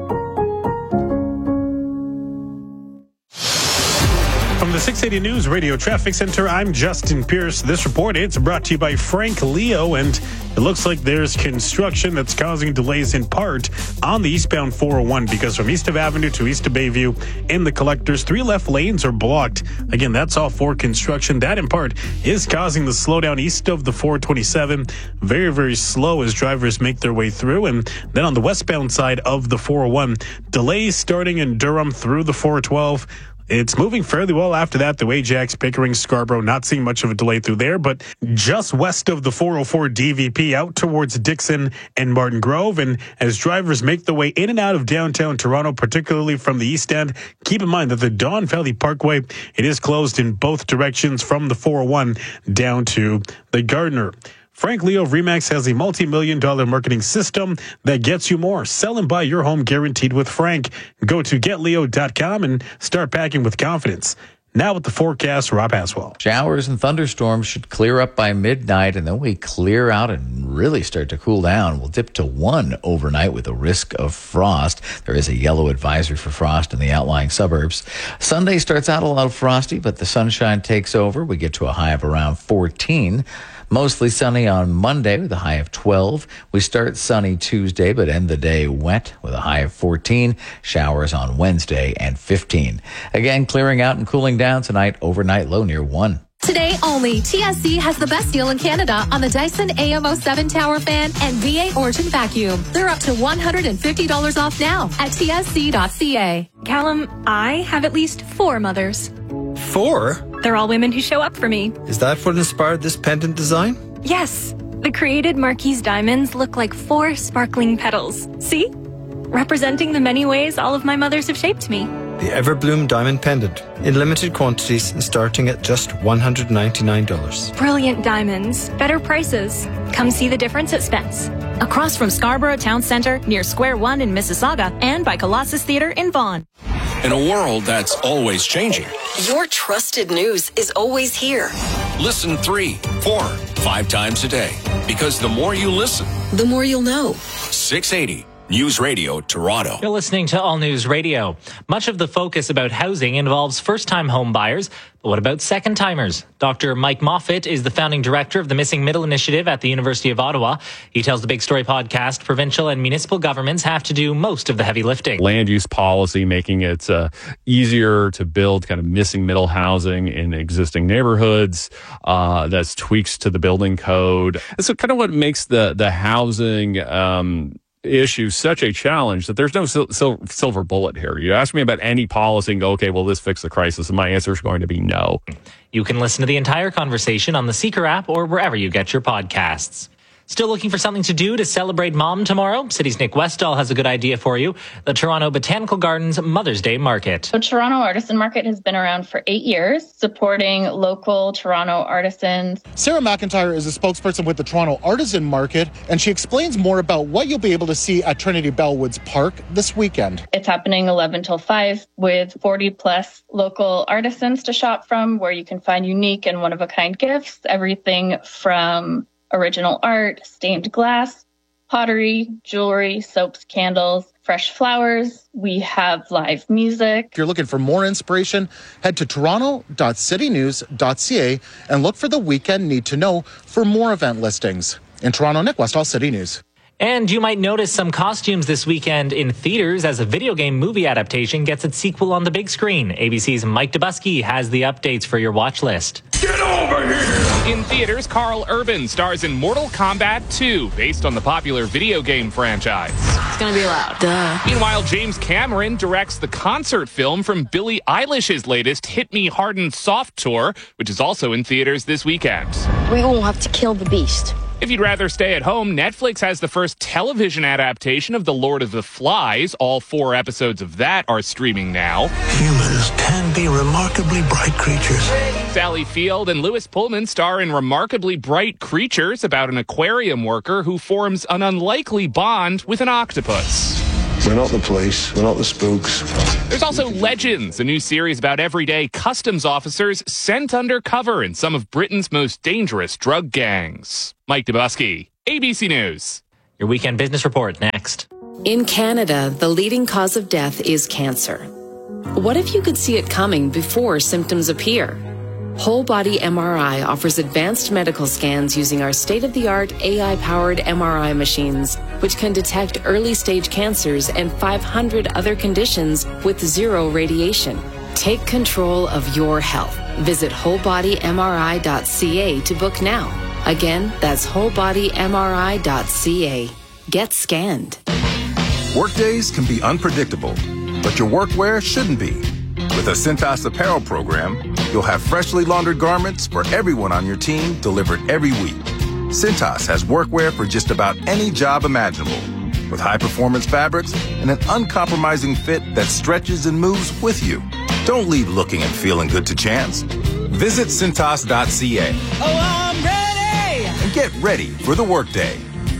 From the 680 News Radio Traffic Center, I'm Justin Pierce. This report, it's brought to you by Frank Leo, and it looks like there's construction that's causing delays in part on the eastbound 401 because from east of Avenue to east of Bayview in the collectors, 3 left lanes are blocked. Again, that's all for construction. That in part is causing the slowdown east of the 427. Very, very slow as drivers make their way through. And then on the westbound side of the 401, delays starting in Durham through the 412. It's moving fairly well after that. The Ajax, Pickering, Scarborough, not seeing much of a delay through there, but just west of the 404 DVP out towards Dixon and Martin Grove. And as drivers make their way in and out of downtown Toronto, particularly from the east end, keep in mind that the Don Valley Parkway, it is closed in both directions from the 401 down to the Gardiner. Frank Leo of RE/MAX has a multi-million-dollar marketing system that gets you more. Sell and buy your home guaranteed with Frank. Go to getleo.com and start packing with confidence. Now with the forecast, Rob Haswell. Showers and thunderstorms should clear up by midnight, and then we clear out and really start to cool down. We'll dip to 1 overnight with a risk of frost. There is a yellow advisory for frost in the outlying suburbs. Sunday starts out a little frosty, but the sunshine takes over. We get to a high of around 14. Mostly sunny on Monday with a high of 12. We start sunny Tuesday, but end the day wet with a high of 14. Showers on Wednesday and 15. Again, clearing out and cooling down tonight. Overnight low near 1. Today only, TSC has the best deal in Canada on the Dyson AM07 Tower Fan and V8 Origin Vacuum. They're up to $150 off now at tsc.ca. Callum, I have at least 4 mothers. 4? They're all women who show up for me. Is that what inspired this pendant design? Yes. The created Marquise diamonds look like 4 sparkling petals. See? Representing the many ways all of my mothers have shaped me. The Everbloom Diamond Pendant, in limited quantities and starting at just $199. Brilliant diamonds, better prices. Come see the difference at Spence. Across from Scarborough Town Centre, near Square One in Mississauga, and by Colossus Theatre in Vaughan. In a world that's always changing, your trusted news is always here. Listen 3, 4, 5 times a day. Because the more you listen, the more you'll know. 680 News Radio Toronto. You're listening to All News Radio. Much of the focus about housing involves first-time home buyers, but what about second-timers? Dr. Mike Moffat is the founding director of the Missing Middle Initiative at the University of Ottawa. He tells the Big Story podcast provincial and municipal governments have to do most of the heavy lifting. Land use policy, making it easier to build kind of missing middle housing in existing neighborhoods. That's tweaks to the building code. And so kind of what makes the housing issue such a challenge that there's no silver bullet here. You ask me about any policy and go, okay, will this fix the crisis? And my answer is going to be no. You can listen to the entire conversation on the Seeker app or wherever you get your podcasts. Still looking for something to do to celebrate Mom tomorrow? City's Nick Westall has a good idea for you. The Toronto Botanical Gardens Mother's Day Market. So Toronto Artisan Market has been around for 8 years, supporting local Toronto artisans. Sarah McIntyre is a spokesperson with the Toronto Artisan Market, and she explains more about what you'll be able to see at Trinity Bellwoods Park this weekend. It's happening 11 till 5 with 40 plus local artisans to shop from, where you can find unique and one-of-a-kind gifts, everything from original art, stained glass, pottery, jewelry, soaps, candles, fresh flowers. We have live music. If you're looking for more inspiration, head to toronto.citynews.ca and look for the weekend need to know for more event listings. In Toronto, Nick Westall, City News. And you might notice some costumes this weekend in theaters as a video game movie adaptation gets its sequel on the big screen. ABC's Mike Dubusky has the updates for your watch list. Get over here! In theaters, Carl Urban stars in Mortal Kombat 2, based on the popular video game franchise. It's gonna be loud. Duh. Meanwhile, James Cameron directs the concert film from Billie Eilish's latest Hit Me Hard and Soft tour, which is also in theaters this weekend. We won't have to kill the beast. If you'd rather stay at home, Netflix has the first television adaptation of The Lord of the Flies. All 4 episodes of that are streaming now. Humans can be remarkably bright creatures. Sally Field and Lewis Pullman star in Remarkably Bright Creatures about an aquarium worker who forms an unlikely bond with an octopus. We're not the police. We're not the spooks. There's also Legends, a new series about everyday customs officers sent undercover in some of Britain's most dangerous drug gangs. Mike Dubusky, ABC News. Your weekend business report next. In Canada, the leading cause of death is cancer. What if you could see it coming before symptoms appear? Whole Body MRI offers advanced medical scans using our state-of-the-art AI-powered MRI machines, which can detect early-stage cancers and 500 other conditions with 0 radiation. Take control of your health. Visit wholebodymri.ca to book now. Again, that's wholebodymri.ca. Get scanned. Workdays can be unpredictable, but your workwear shouldn't be. With a Cintas apparel program, you'll have freshly laundered garments for everyone on your team delivered every week. Cintas has workwear for just about any job imaginable, with high-performance fabrics and an uncompromising fit that stretches and moves with you. Don't leave looking and feeling good to chance. Visit Cintas.ca. Oh, I'm ready! And get ready for the workday.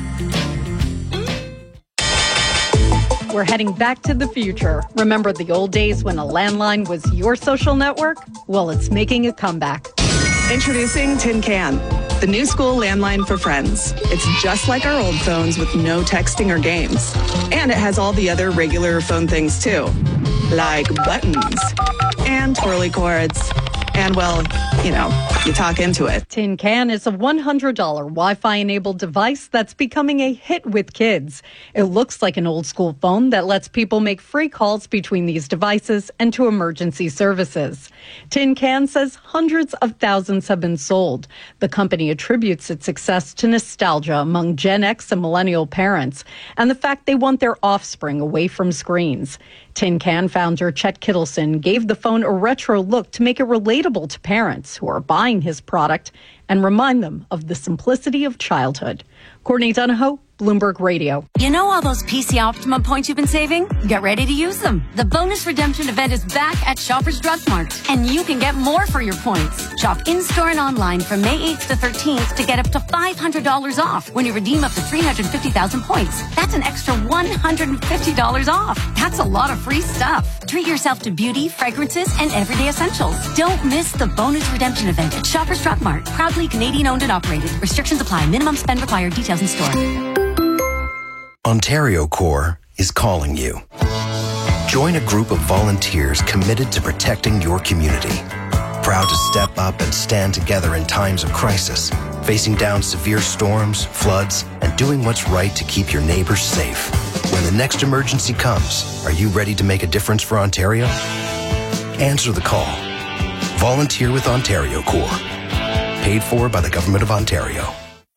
We're heading back to the future. Remember the old days when a landline was your social network? Well, it's making a comeback. Introducing Tin Can, the new school landline for friends. It's just like our old phones with no texting or games. And it has all the other regular phone things too, like buttons and twirly cords. And, well, you know, you talk into it. Tin Can is a $100 Wi-Fi-enabled device that's becoming a hit with kids. It looks like an old-school phone that lets people make free calls between these devices and to emergency services. Tin Can says hundreds of thousands have been sold. The company attributes its success to nostalgia among Gen X and millennial parents and the fact they want their offspring away from screens. Tin Can founder Chet Kittleson gave the phone a retro look to make it relatable to parents who are buying his product and remind them of the simplicity of childhood. Courtney Donahoe, Bloomberg Radio. You know all those PC Optimum points you've been saving? Get ready to use them. The bonus redemption event is back at Shoppers Drug Mart, and you can get more for your points. Shop in-store and online from May 8th to 13th to get up to $500 off when you redeem up to 350,000 points. That's an extra $150 off. That's a lot of free stuff. Treat yourself to beauty, fragrances, and everyday essentials. Don't miss the bonus redemption event at Shoppers Drug Mart. Proudly Canadian-owned and operated. Restrictions apply. Minimum spend required. Details in store. Ontario Corps is calling you. Join a group of volunteers committed to protecting your community. Proud to step up and stand together in times of crisis, facing down severe storms, floods, and doing what's right to keep your neighbors safe. When the next emergency comes, are you ready to make a difference for Ontario? Answer the call. Volunteer with Ontario Corps. Paid for by the Government of Ontario.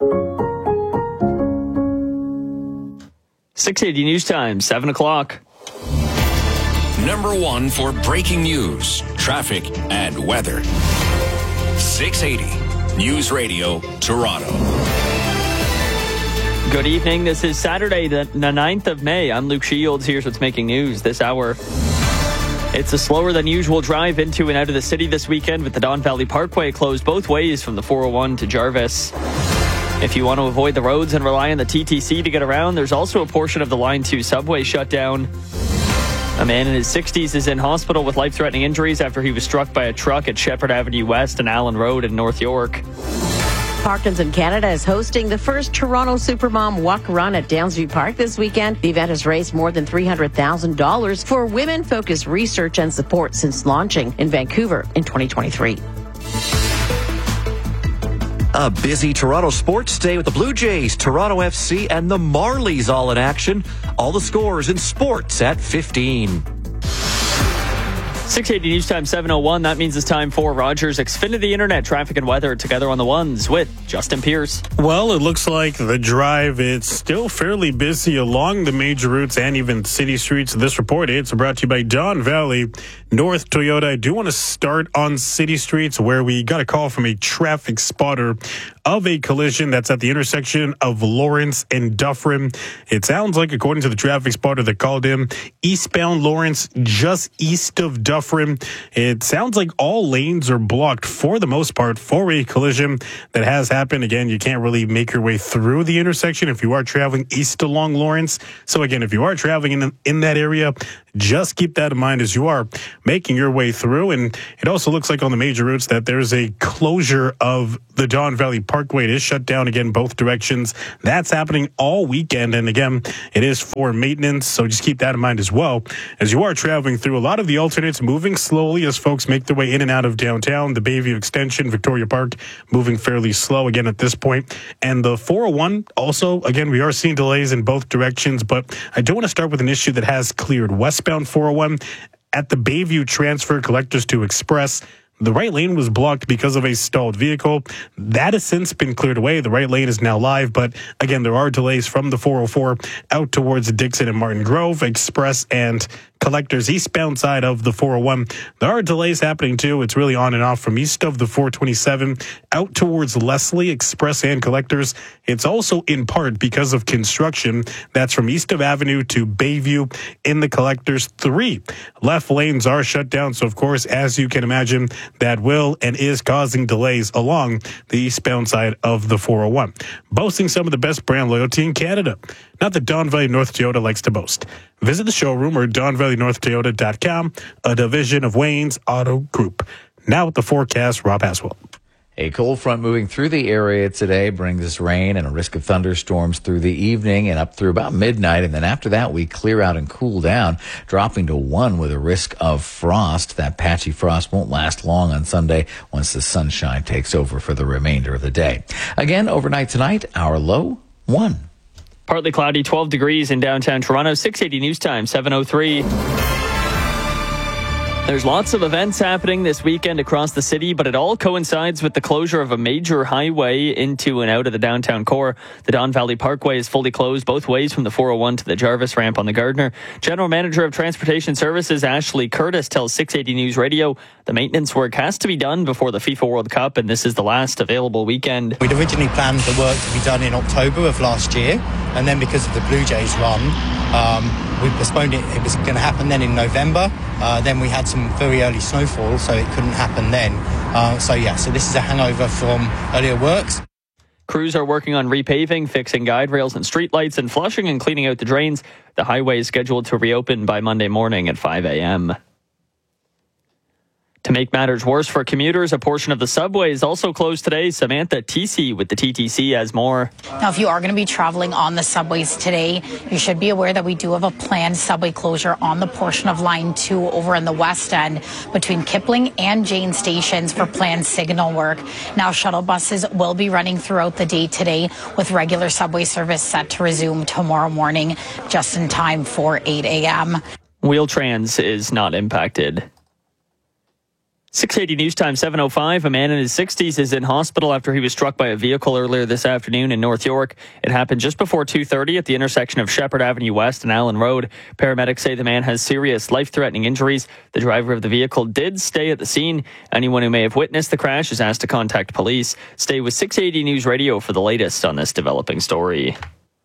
680 News Time, 7 o'clock. Number 1 for breaking news, traffic, and weather. 680 News Radio, Toronto. Good evening. This is Saturday, the 9th of May. I'm Luke Shields. Here's what's making news this hour. It's a slower than usual drive into and out of the city this weekend with the Don Valley Parkway closed both ways from the 401 to Jarvis. If you want to avoid the roads and rely on the TTC to get around, there's also a portion of the Line 2 subway shut down. A man in his 60s is in hospital with life-threatening injuries after he was struck by a truck at Shepherd Avenue West and Allen Road in North York. Parkinson Canada is hosting the first Toronto Supermom Walk Run at Downsview Park this weekend. The event has raised more than $300,000 for women-focused research and support since launching in Vancouver in 2023. A busy Toronto sports day with the Blue Jays, Toronto FC, and the Marlies all in action. All the scores in sports at 15. 680 News Time 7:01. That means it's time for Rogers Xfinity Internet traffic and weather together on the ones with Justin Pierce. Well, it looks like the drive is still fairly busy along the major routes and even city streets. This report is brought to you by Don Valley North Toyota. I do want to start on city streets where we got a call from a traffic spotter of a collision that's at the intersection of Lawrence and Dufferin. It sounds like, according to the traffic spotter that called in, eastbound Lawrence just east of Dufferin. It sounds like all lanes are blocked for the most part for a collision that has happened. Again, you can't really make your way through the intersection if you are traveling east along Lawrence. So again, if you are traveling in that area, just keep that in mind as you are making your way through. And it also looks like on the major routes that there's a closure of the Don Valley Parkway. It is shut down again, both directions. That's happening all weekend. And again, it is for maintenance. So just keep that in mind as well as you are traveling through. A lot of the alternates moving slowly as folks make their way in and out of downtown. The Bayview Extension, Victoria Park, moving fairly slow again at this point. And the 401 also, again, we are seeing delays in both directions, but I do want to start with an issue that has cleared. Westbound 401 at the Bayview transfer collectors to Express. The right lane was blocked because of a stalled vehicle. That has since been cleared away. The right lane is now live, but again, there are delays from the 404 out towards Dixon and Martin Grove, Express and collectors eastbound side of the 401. There are delays happening too. It's really on and off from east of the 427 out towards Leslie, Express and collectors. It's also in part because of construction. That's from east of Avenue to Bayview in the collectors. 3 left lanes are shut down. So of course, as you can imagine, that will and is causing delays along the eastbound side of the 401. Boasting some of the best brand loyalty in Canada. Not that Don Valley North Toyota likes to boast. Visit the showroom or DonValleyNorthToyota.com, a division of Wayne's Auto Group. Now with the forecast, Rob Haswell. A cold front moving through the area today brings us rain and a risk of thunderstorms through the evening and up through about midnight. And then after that, we clear out and cool down, dropping to 1 with a risk of frost. That patchy frost won't last long on Sunday once the sunshine takes over for the remainder of the day. Again, overnight tonight, our low 1. Partly cloudy, 12 degrees in downtown Toronto. 680 News Time, 7:03. There's lots of events happening this weekend across the city, but it all coincides with the closure of a major highway into and out of the downtown core. The Don Valley Parkway is fully closed both ways from the 401 to the Jarvis ramp on the Gardner. General Manager of Transportation Services Ashley Curtis tells 680 News Radio the maintenance work has to be done before the FIFA World Cup, and this is the last available weekend. We'd originally planned the work to be done in October of last year, and then because of the Blue Jays run, we postponed it. It was going to happen then in November. Then we had some very early snowfall, so it couldn't happen then. So this is a hangover from earlier works. Crews are working on repaving, fixing guide rails and streetlights, and flushing and cleaning out the drains. The highway is scheduled to reopen by Monday morning at 5 a.m. To make matters worse for commuters, a portion of the subway is also closed today. Samantha TC with the TTC has more. Now, if you are going to be traveling on the subways today, you should be aware that we do have a planned subway closure on the portion of Line 2 over in the west end between Kipling and Jane stations for planned signal work. Now, shuttle buses will be running throughout the day today with regular subway service set to resume tomorrow morning just in time for 8 a.m. Wheel-Trans is not impacted. 680 News Time, 7:05. A man in his 60s is in hospital after he was struck by a vehicle earlier this afternoon in North York. It happened just before 2:30 at the intersection of Shepherd Avenue West and Allen Road. Paramedics say the man has serious life-threatening injuries. The driver of the vehicle did stay at the scene. Anyone who may have witnessed the crash is asked to contact police. Stay with 680 News Radio for the latest on this developing story.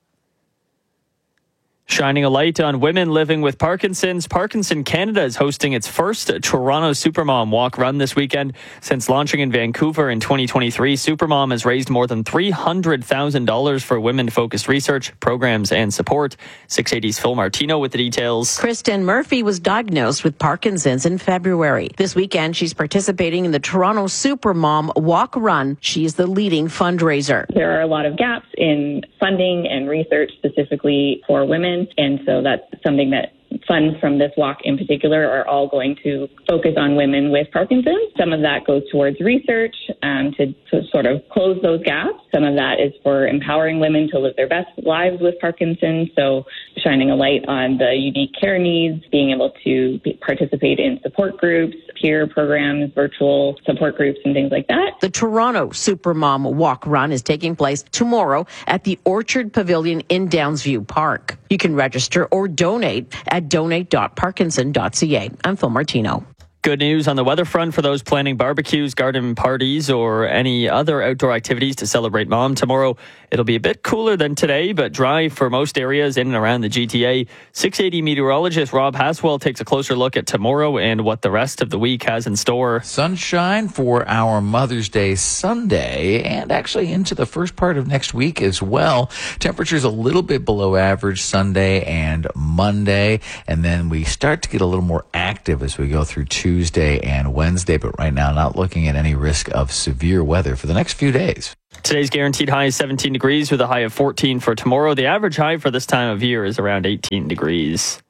Shining a light on women living with Parkinson's, Parkinson Canada is hosting its first Toronto Supermom Walk Run this weekend. Since launching in Vancouver in 2023, Supermom has raised more than $300,000 for women-focused research, programs, and support. 680's Phil Martino with the details. Kristen Murphy was diagnosed with Parkinson's in February. This weekend, she's participating in the Toronto Supermom Walk Run. She is the leading fundraiser. There are a lot of gaps in funding and research specifically for women. And so that's something that funds from this walk in particular are all going to focus on women with Parkinson's. Some of that goes towards research to sort of close those gaps. Some of that is for empowering women to live their best lives with Parkinson's. So shining a light on the unique care needs, being able to participate in support groups, peer programs, virtual support groups, and things like that. The Toronto Supermom Walk Run is taking place tomorrow at the Orchard Pavilion in Downsview Park. You can register or donate at donate.parkinson.ca. I'm Phil Martino. Good news on the weather front for those planning barbecues, garden parties, or any other outdoor activities to celebrate Mom. Tomorrow, it'll be a bit cooler than today, but dry for most areas in and around the GTA. 680 meteorologist Rob Haswell takes a closer look at tomorrow and what the rest of the week has in store. Sunshine for our Mother's Day Sunday and actually into the first part of next week as well. Temperatures a little bit below average Sunday and Monday, and then we start to get a little more active as we go through Tuesday and Wednesday, but right now not looking at any risk of severe weather for the next few days. Today's guaranteed high is 17 degrees with a high of 14 for tomorrow. The average high for this time of year is around 18 degrees.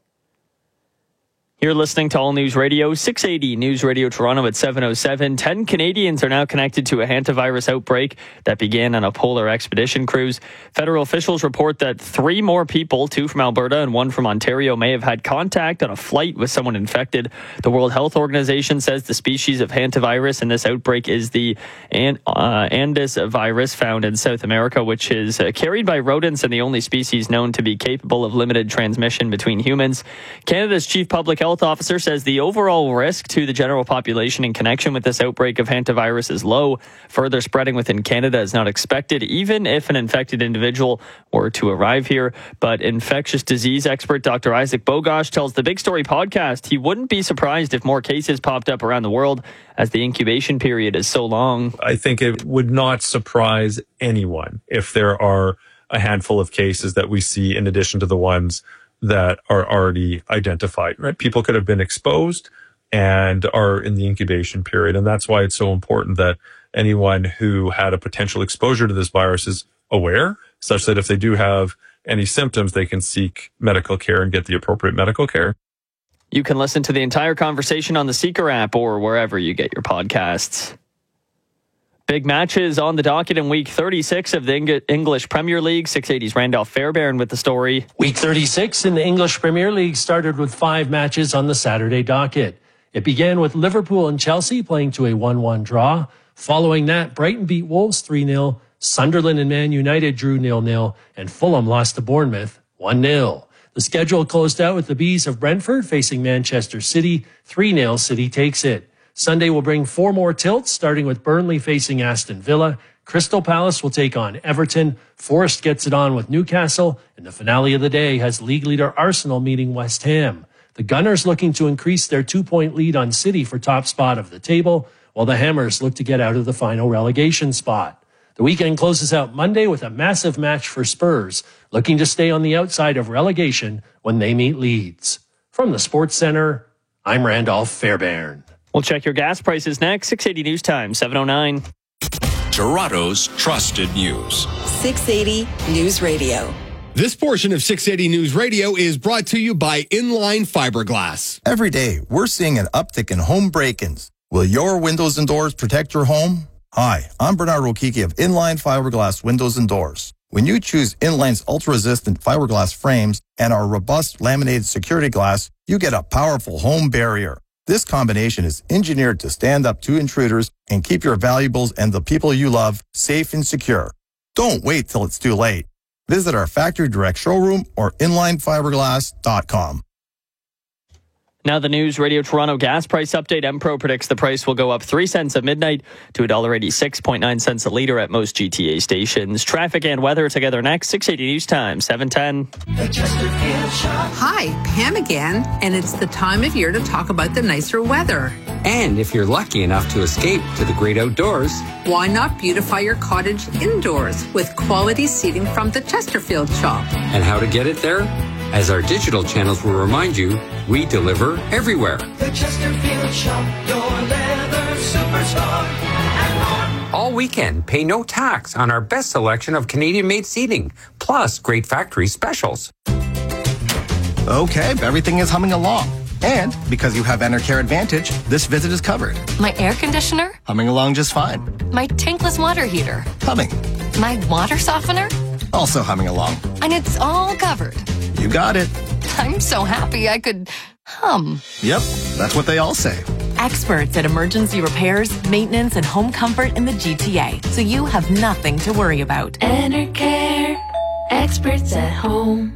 You're listening to All News Radio, 680 News Radio Toronto at 7:07. 10 Canadians are now connected to a hantavirus outbreak that began on a polar expedition cruise. Federal officials report that 3 more people, 2 from Alberta and 1 from Ontario, may have had contact on a flight with someone infected. The World Health Organization says the species of hantavirus in this outbreak is the Andes virus found in South America, which is carried by rodents and the only species known to be capable of limited transmission between humans. Canada's Chief Public Health Officer says the overall risk to the general population in connection with this outbreak of hantavirus is low. Further spreading within Canada is not expected, even if an infected individual were to arrive here. But infectious disease expert Dr. Isaac Bogosh tells the Big Story podcast he wouldn't be surprised if more cases popped up around the world as the incubation period is so long. I think it would not surprise anyone if there are a handful of cases that we see in addition to the ones that are already identified, right? People could have been exposed and are in the incubation period. And that's why it's so important that anyone who had a potential exposure to this virus is aware, such that if they do have any symptoms, they can seek medical care and get the appropriate medical care. You can listen to the entire conversation on the Seeker app or wherever you get your podcasts. Big matches on the docket in Week 36 of the English Premier League. 680's Randolph Fairbairn with the story. Week 36 in the English Premier League started with 5 matches on the Saturday docket. It began with Liverpool and Chelsea playing to a 1-1 draw. Following that, Brighton beat Wolves 3-0, Sunderland and Man United drew 0-0, and Fulham lost to Bournemouth 1-0. The schedule closed out with the Bees of Brentford facing Manchester City. 3-0, City takes it. Sunday will bring 4 more tilts, starting with Burnley facing Aston Villa. Crystal Palace will take on Everton. Forest gets it on with Newcastle. And the finale of the day has league leader Arsenal meeting West Ham. The Gunners looking to increase their 2-point lead on City for top spot of the table, while the Hammers look to get out of the final relegation spot. The weekend closes out Monday with a massive match for Spurs, looking to stay on the outside of relegation when they meet Leeds. From the Sports Center, I'm Randolph Fairbairn. We'll check your gas prices next. 680 News Time, 7:09. Toronto's trusted news. 680 News Radio. This portion of 680 News Radio is brought to you by Inline Fiberglass. Every day, we're seeing an uptick in home break-ins. Will your windows and doors protect your home? Hi, I'm Bernard Rokiki of Inline Fiberglass Windows and Doors. When you choose Inline's ultra-resistant fiberglass frames and our robust laminated security glass, you get a powerful home barrier. This combination is engineered to stand up to intruders and keep your valuables and the people you love safe and secure. Don't wait till it's too late. Visit our factory direct showroom or inlinefiberglass.com. Now the News Radio Toronto gas price update. MPro predicts the price will go up 3 cents at midnight to $1.86.9 cents a litre at most GTA stations. Traffic and weather together next. 680 News Time, 7:10. Hi, Pam again, and it's the time of year to talk about the nicer weather. And if you're lucky enough to escape to the great outdoors, why not beautify your cottage indoors with quality seating from the Chesterfield Shop? And how to get it there? As our digital channels will remind you, we deliver everywhere. The Chesterfield Shop, your leather superstore, and more. All weekend, pay no tax on our best selection of Canadian-made seating, plus great factory specials. Okay, everything is humming along. And because you have Enercare Advantage, this visit is covered. My air conditioner? Humming along just fine. My tankless water heater? Humming. My water softener? Also humming along. And it's all covered. You got it. I'm so happy I could hum. Yep, that's what they all say. Experts at emergency repairs, maintenance, and home comfort in the GTA, so you have nothing to worry about. Enercare, experts at home.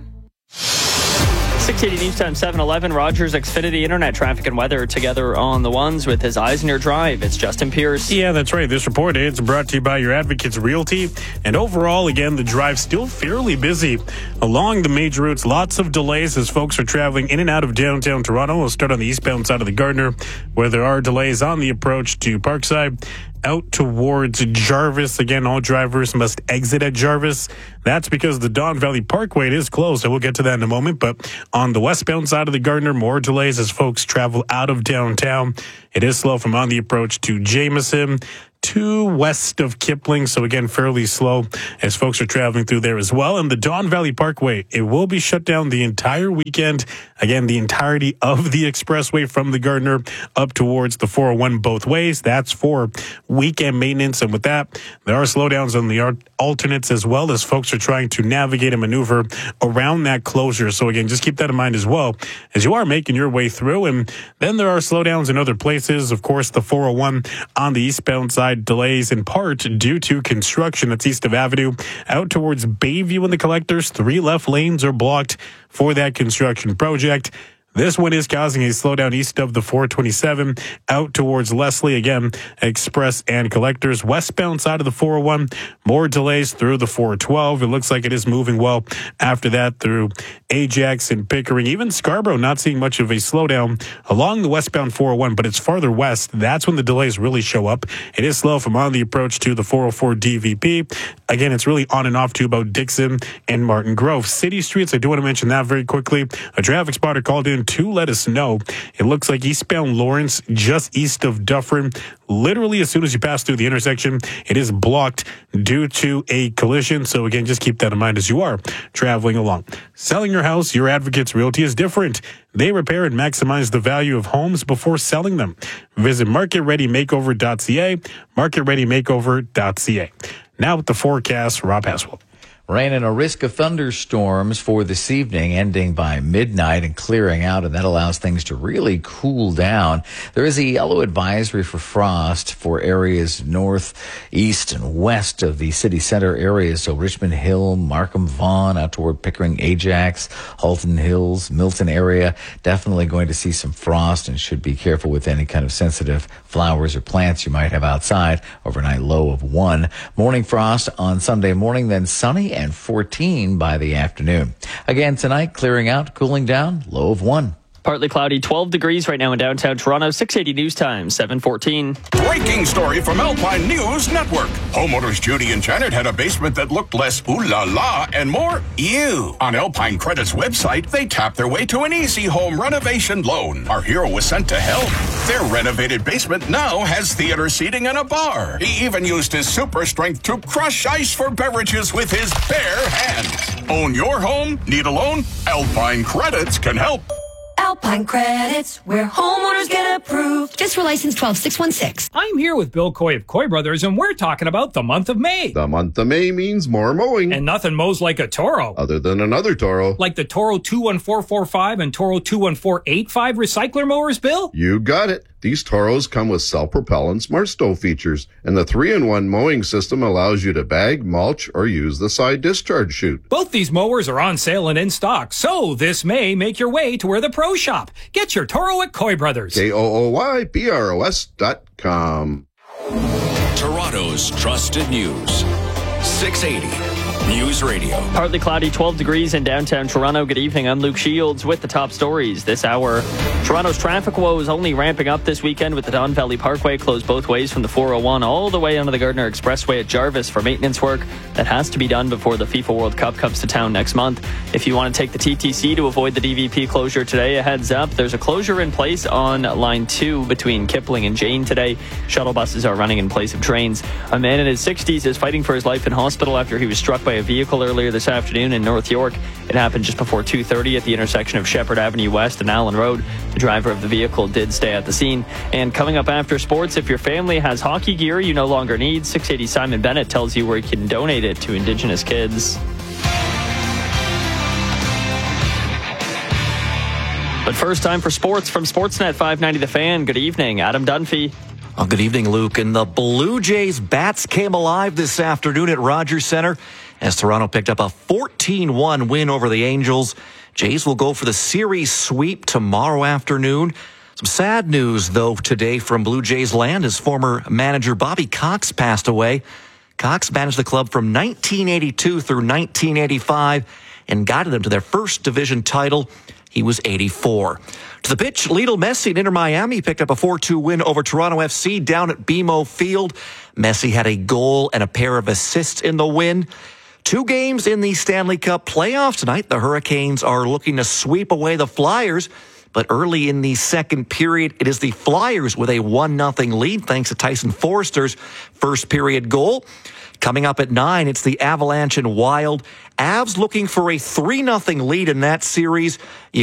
680 News Time 7:11. Rogers Xfinity Internet traffic and weather together on the ones with his Eisner Drive. It's Justin Pierce. Yeah, that's right. This report is brought to you by your Advocates Realty. And overall, again, the drive still fairly busy along the major routes. Lots of delays as folks are traveling in and out of downtown Toronto. We'll start on the eastbound side of the Gardiner, where there are delays on the approach to Parkside. Out towards Jarvis. Again, all drivers must exit at Jarvis. That's because the Don Valley Parkway is closed. So we'll get to that in a moment. But on the westbound side of the Gardiner, more delays as folks travel out of downtown. It is slow from on the approach to Jameson to west of Kipling. So again, fairly slow as folks are traveling through there as well. And the Don Valley Parkway, it will be shut down the entire weekend. Again, the entirety of the expressway from the Gardiner up towards the 401 both ways. That's for weekend maintenance. And with that, there are slowdowns on the alternates as well as folks are trying to navigate and maneuver around that closure. So again, just keep that in mind as well as you are making your way through. And then there are slowdowns in other places. Of course, the 401 on the eastbound side, delays in part due to construction. That's east of Avenue out towards Bayview and the Collectors. 3 left lanes are blocked for that construction project. This one is causing a slowdown east of the 427 out towards Leslie. Again, Express and Collectors. Westbound side of the 401, more delays through the 412. It looks like it is moving well after that through Ajax and Pickering. Even Scarborough not seeing much of a slowdown along the westbound 401, but it's farther west. That's when the delays really show up. It is slow from on the approach to the 404 DVP. Again, it's really on and off to about Dixon and Martin Grove. City streets, I do want to mention that very quickly. A traffic spotter called in to let us know. It looks like eastbound Lawrence, just east of Dufferin, literally as soon as you pass through the intersection, it is blocked due to a collision. So again, just keep that in mind as you are traveling along. Selling your house, your Advocates Realty is different. They repair and maximize the value of homes before selling them. Visit marketreadymakeover.ca, marketreadymakeover.ca. Now with the forecast, Rob Haswell. Rain and a risk of thunderstorms for this evening, ending by midnight and clearing out, and that allows things to really cool down. There is a yellow advisory for frost for areas north, east, and west of the city center areas. So Richmond Hill, Markham Vaughan, out toward Pickering, Ajax, Halton Hills, Milton area. Definitely going to see some frost and should be careful with any kind of sensitive flowers or plants you might have outside. Overnight low of 1. Morning frost on Sunday morning, then sunny and 14 by the afternoon. Again tonight, clearing out, cooling down, low of 1. Partly cloudy, 12 degrees right now in downtown Toronto. 680 News Time, 7:14. Breaking story from Alpine News Network. Homeowners Judy and Janet had a basement that looked less ooh la la and more ew. On Alpine Credit's website, they tapped their way to an easy home renovation loan. Our hero was sent to help. Their renovated basement now has theater seating and a bar. He even used his super strength to crush ice for beverages with his bare hands. Own your home? Need a loan? Alpine Credits can help. Alpine Credits, where homeowners get approved. Just for license 12616. I'm here with Bill Coy of Coy Brothers, and we're talking about the month of May. The month of May means more mowing. And nothing mows like a Toro. Other than another Toro. Like the Toro 21445 and Toro 21485 recycler mowers, Bill? You got it. These Toros come with self-propellant smart stow features, and the 3-in-1 mowing system allows you to bag, mulch, or use the side discharge chute. Both these mowers are on sale and in stock, so this May, make your way to where the pros shop. Get your Toro at Coy Brothers. KOOYBROS.com. Toronto's trusted news. 680 News Radio. Partly cloudy, 12 degrees in downtown Toronto. Good evening. I'm Luke Shields with the top stories this hour. Toronto's traffic woes only ramping up this weekend with the Don Valley Parkway closed both ways from the 401 all the way onto the Gardiner Expressway at Jarvis for maintenance work that has to be done before the FIFA World Cup comes to town next month. If you want to take the TTC to avoid the DVP closure today, a heads up. There's a closure in place on line 2 between Kipling and Jane today. Shuttle buses are running in place of trains. A man in his 60s is fighting for his life in hospital after he was struck by by a vehicle earlier this afternoon in North York. It happened just before 2:30 at the intersection of Shepherd Avenue West and Allen Road. The driver of the vehicle did stay at the scene. And coming up after sports, if your family has hockey gear you no longer need, 680 Simon Bennett tells you where you can donate it to Indigenous kids. But first, time for sports from Sportsnet 590 The Fan. Good evening, Adam Dunphy. Oh, good evening, Luke. And the Blue Jays bats came alive this afternoon at Rogers Center as Toronto picked up a 14-1 win over the Angels. Jays will go for the series sweep tomorrow afternoon. Some sad news, though, today from Blue Jays land as former manager Bobby Cox passed away. Cox managed the club from 1982 through 1985 and guided them to their first division title. He was 84. To the pitch, Lionel Messi and Inter Miami picked up a 4-2 win over Toronto FC down at BMO Field. Messi had a goal and a pair of assists in the win. 2 games in the Stanley Cup playoffs tonight. The Hurricanes are looking to sweep away the Flyers. But early in the second period, it is the Flyers with a 1-0 lead thanks to Tyson Forster's first period goal. Coming up at 9, it's the Avalanche and Wild. Avs looking for a 3-0 lead in that series.